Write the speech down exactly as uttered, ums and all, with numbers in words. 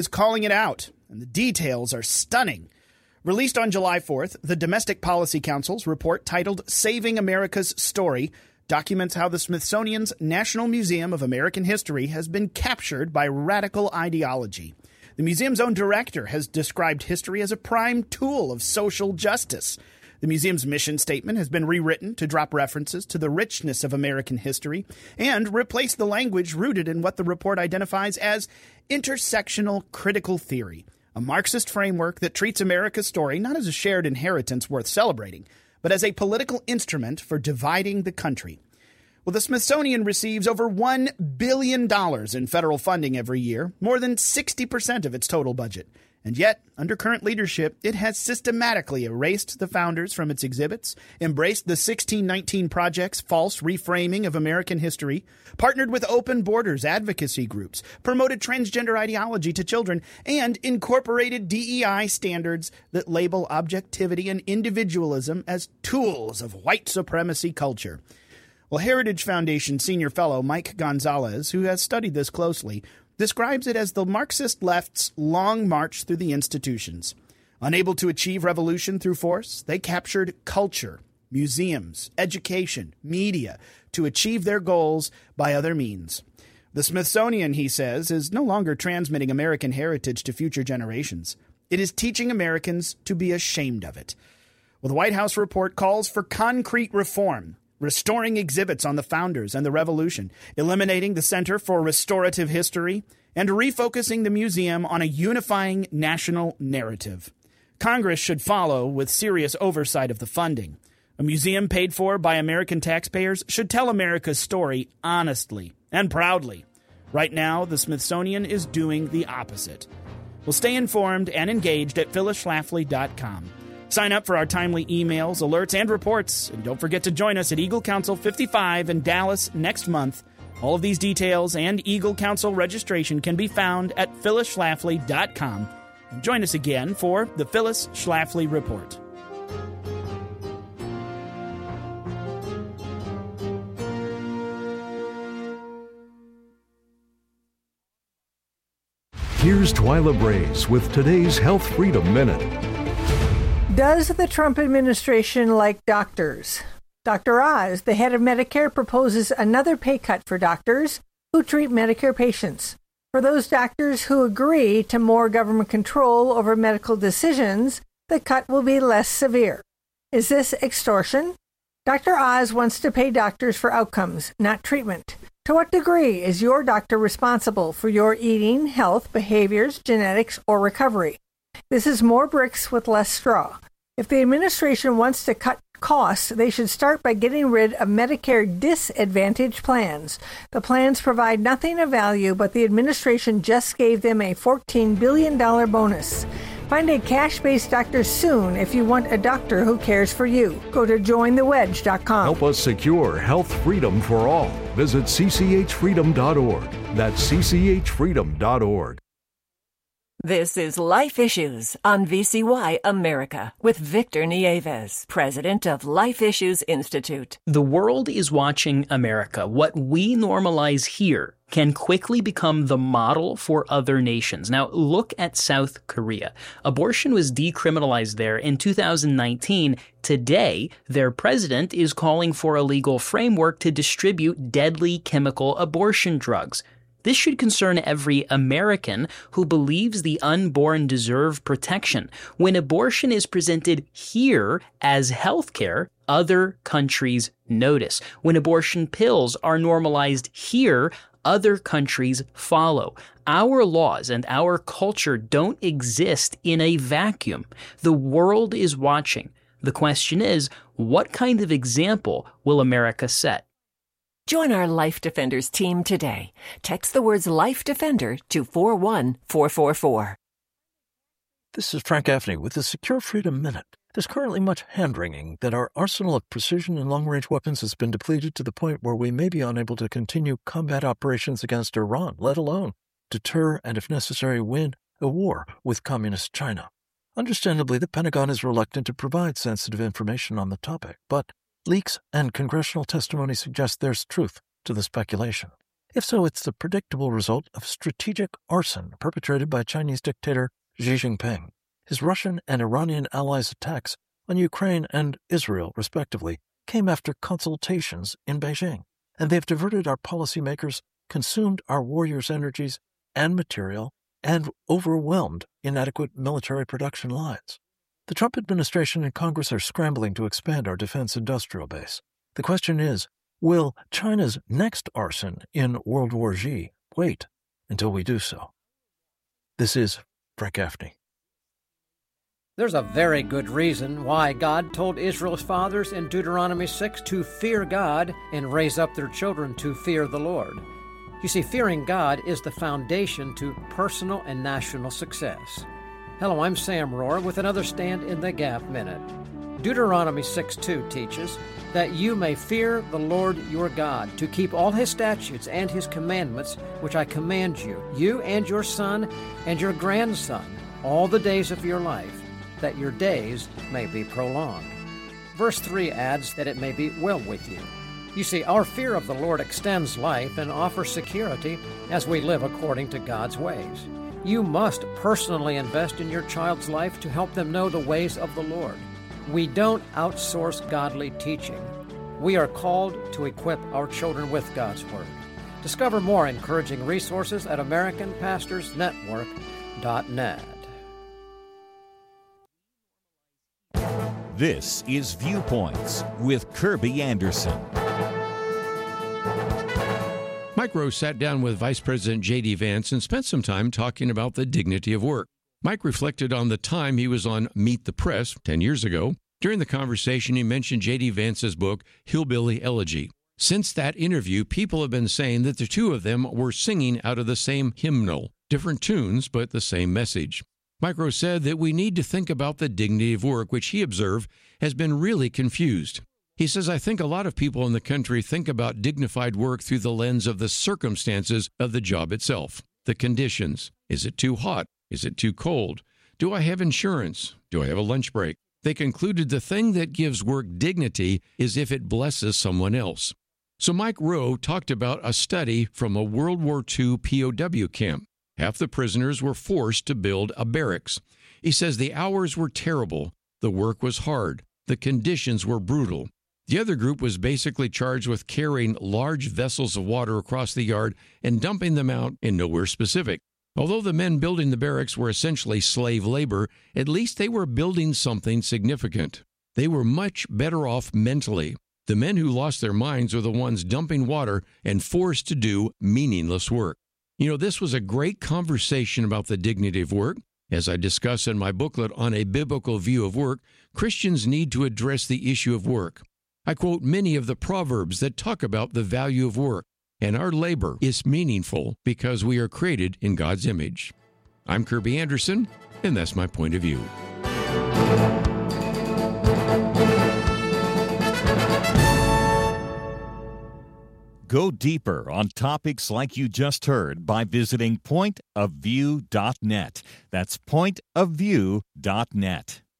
is calling it out, and the details are stunning. Released on July fourth, the Domestic Policy Council's report titled Saving America's Story documents how the Smithsonian's National Museum of American History has been captured by radical ideology. The museum's own director has described history as a prime tool of social justice. The museum's mission statement has been rewritten to drop references to the richness of American history and replace the language rooted in what the report identifies as intersectional critical theory, a Marxist framework that treats America's story not as a shared inheritance worth celebrating, but as a political instrument for dividing the country. Well, the Smithsonian receives over one billion dollars in federal funding every year, more than sixty percent of its total budget. And yet, under current leadership, it has systematically erased the founders from its exhibits, embraced the sixteen nineteen Project's false reframing of American history, partnered with Open Borders advocacy groups, promoted transgender ideology to children, and incorporated D E I standards that label objectivity and individualism as tools of white supremacy culture. Well, Heritage Foundation senior fellow Mike Gonzalez, who has studied this closely, describes it as the Marxist left's long march through the institutions. Unable to achieve revolution through force, they captured culture, museums, education, media to achieve their goals by other means. The Smithsonian, he says, is no longer transmitting American heritage to future generations. It is teaching Americans to be ashamed of it. Well, the White House report calls for concrete reform, restoring exhibits on the founders and the revolution, eliminating the Center for Restorative History, and refocusing the museum on a unifying national narrative. Congress should follow with serious oversight of the funding. A museum paid for by American taxpayers should tell America's story honestly and proudly. Right now, the Smithsonian is doing the opposite. Well, stay informed and engaged at phyllis schlafly dot com. Sign up for our timely emails, alerts, and reports. And don't forget to join us at Eagle Council fifty-five in Dallas next month. All of these details and Eagle Council registration can be found at phyllis schlafly dot com. And join us again for the Phyllis Schlafly Report. Here's Twyla Braze with today's Health Freedom Minute. Does the Trump administration like doctors? Doctor Oz, the head of Medicare, proposes another pay cut for doctors who treat Medicare patients. For those doctors who agree to more government control over medical decisions, the cut will be less severe. Is this extortion? Doctor Oz wants to pay doctors for outcomes, not treatment. To what degree is your doctor responsible for your eating, health, behaviors, genetics, or recovery? This is more bricks with less straw. If the administration wants to cut costs, they should start by getting rid of Medicare disadvantage plans. The plans provide nothing of value, but the administration just gave them a fourteen billion dollars bonus. Find a cash-based doctor soon if you want a doctor who cares for you. Go to join the wedge dot com. Help us secure health freedom for all. Visit c c h freedom dot org. That's c c h freedom dot org. This is Life Issues on V C Y America with Victor Nieves, president of Life Issues Institute. The world is watching America. What we normalize here can quickly become the model for other nations. Now, look at South Korea. Abortion was decriminalized there in two thousand nineteen. Today, their president is calling for a legal framework to distribute deadly chemical abortion drugs. This should concern every American who believes the unborn deserve protection. When abortion is presented here as health care, other countries notice. When abortion pills are normalized here, other countries follow. Our laws and our culture don't exist in a vacuum. The world is watching. The question is, what kind of example will America set? Join our Life Defenders team today. Text the words Life Defender to four one four four four. This is Frank Gaffney with the Secure Freedom Minute. There's currently much hand-wringing that our arsenal of precision and long-range weapons has been depleted to the point where we may be unable to continue combat operations against Iran, let alone deter and, if necessary, win a war with Communist China. Understandably, the Pentagon is reluctant to provide sensitive information on the topic, but leaks and congressional testimony suggest there's truth to the speculation. If so, it's the predictable result of strategic arson perpetrated by Chinese dictator Xi Jinping. His Russian and Iranian allies' attacks on Ukraine and Israel, respectively, came after consultations in Beijing, and they've diverted our policymakers, consumed our warriors' energies and material, and overwhelmed inadequate military production lines. The Trump administration and Congress are scrambling to expand our defense industrial base. The question is, will China's next arson in World War Xi wait until we do so? This is Frank Gaffney. There's a very good reason why God told Israel's fathers in Deuteronomy six to fear God and raise up their children to fear the Lord. You see, fearing God is the foundation to personal and national success. Hello, I'm Sam Rohr with another Stand in the Gap Minute. Deuteronomy six two teaches that you may fear the Lord your God, to keep all his statutes and his commandments, which I command you, you and your son and your grandson, all the days of your life, that your days may be prolonged. Verse three adds that it may be well with you. You see, our fear of the Lord extends life and offers security as we live according to God's ways. You must personally invest in your child's life to help them know the ways of the Lord. We don't outsource godly teaching. We are called to equip our children with God's Word. Discover more encouraging resources at American Pastors Network dot net. This is Viewpoints with Kirby Anderson. Mike Rowe sat down with Vice President J D. Vance and spent some time talking about the dignity of work. Mike reflected on the time he was on Meet the Press ten years ago. During the conversation, he mentioned J D. Vance's book, Hillbilly Elegy. Since that interview, people have been saying that the two of them were singing out of the same hymnal, different tunes, but the same message. Mike Rowe said that we need to think about the dignity of work, which he observed has been really confused. He says, I think a lot of people in the country think about dignified work through the lens of the circumstances of the job itself, the conditions. Is it too hot? Is it too cold? Do I have insurance? Do I have a lunch break? They concluded the thing that gives work dignity is if it blesses someone else. So Mike Rowe talked about a study from a World War Two P O W camp. Half the prisoners were forced to build a barracks. He says the hours were terrible, the work was hard, the conditions were brutal. The other group was basically charged with carrying large vessels of water across the yard and dumping them out in nowhere specific. Although the men building the barracks were essentially slave labor, at least they were building something significant. They were much better off mentally. The men who lost their minds were the ones dumping water and forced to do meaningless work. You know, this was a great conversation about the dignity of work. As I discuss in my booklet on a biblical view of work, Christians need to address the issue of work. I quote many of the proverbs that talk about the value of work, and our labor is meaningful because we are created in God's image. I'm Kirby Anderson, and that's my point of view. Go deeper on topics like you just heard by visiting point of view dot net. That's point of view dot net.